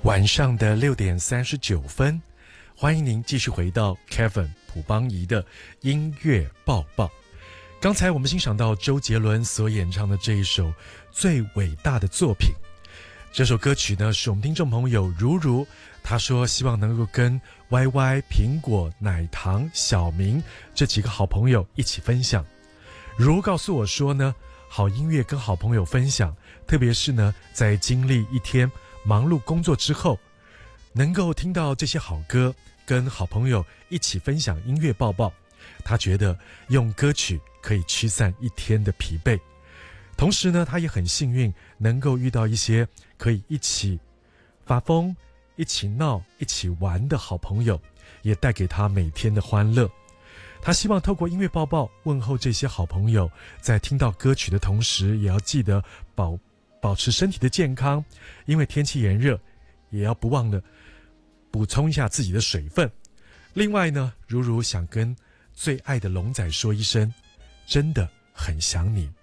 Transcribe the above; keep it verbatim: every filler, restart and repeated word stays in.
晚上的六点三十九分，欢迎您继续回到 Kevin 朴邦仪的音乐报报。刚才我们欣赏到周杰伦所演唱的这一首最伟大的作品，这首歌曲呢是我们听众朋友如如，他说希望能够跟 Y Y、 苹果、奶糖、小明这几个好朋友一起分享。如如告诉我说呢，好音乐跟好朋友分享，特别是呢在经历一天忙碌工作之后，能够听到这些好歌，跟好朋友一起分享音乐报报，他觉得用歌曲可以驱散一天的疲惫。同时呢，他也很幸运能够遇到一些可以一起发疯、一起闹、一起玩的好朋友，也带给他每天的欢乐。他希望透过音乐报报问候这些好朋友，在听到歌曲的同时，也要记得保保持身体的健康，因为天气炎热，也要不忘了补充一下自己的水分。另外呢，如如想跟最爱的龙仔说一声，真的很想你。